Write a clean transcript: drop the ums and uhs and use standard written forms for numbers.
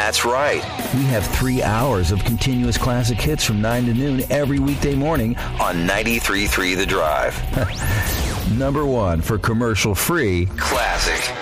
That's right. We have 3 hours of continuous classic hits from 9 to noon every weekday morning On 93.3 The Drive. Number 1 for commercial-free Classic.